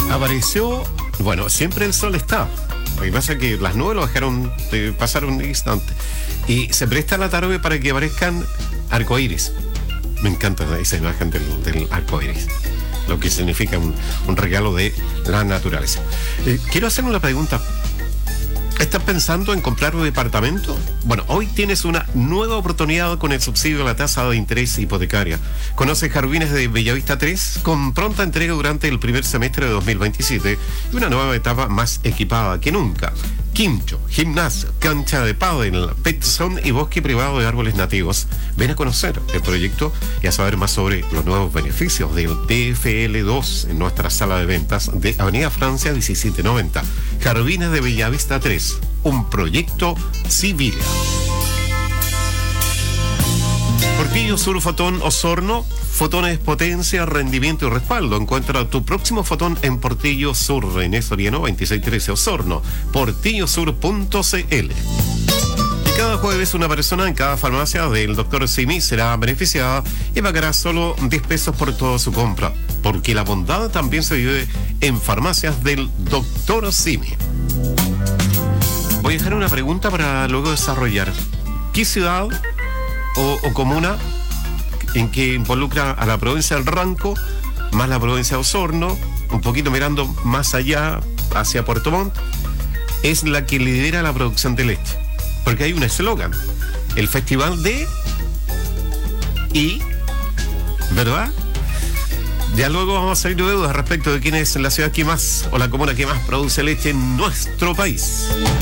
Apareció, bueno, siempre el sol está. Lo que pasa es que las nubes lo dejaron de pasar un instante. Y se presta la tarde para que aparezcan arcoíris. Me encanta esa imagen del arcoíris. Lo que significa un regalo de la naturaleza. Quiero hacer una pregunta. ¿Estás pensando en comprar un departamento? Bueno, hoy tienes una nueva oportunidad con el subsidio a la tasa de interés hipotecaria. Conoce Jardines de Bellavista 3 con pronta entrega durante el primer semestre de 2027 y una nueva etapa más equipada que nunca. Quincho, gimnasio, cancha de pádel, pet zone y bosque privado de árboles nativos. Ven a conocer el proyecto y a saber más sobre los nuevos beneficios del TFL2 en nuestra sala de ventas de Avenida Francia 1790. Jardines de Bellavista 3, un proyecto civil. Portillo Sur Fotón Osorno, fotones, potencia, rendimiento y respaldo. Encuentra tu próximo fotón en Portillo Sur, Inés Soriano 2613 Osorno, portillosur.cl. Y cada jueves una persona en cada farmacia del Dr. Simi será beneficiada y pagará solo 10 pesos por toda su compra, porque la bondad también se vive en farmacias del Dr. Simi. Voy a dejar una pregunta para luego desarrollar. ¿Qué ciudad o comuna en que involucra a la provincia del Ranco, más la provincia de Osorno, un poquito mirando más allá, hacia Puerto Montt, es la que lidera la producción de leche? Porque hay un eslogan, el Festival de... y... ¿verdad? Ya luego vamos a salir de dudas respecto de quién es la ciudad que más, o la comuna que más produce leche en nuestro país.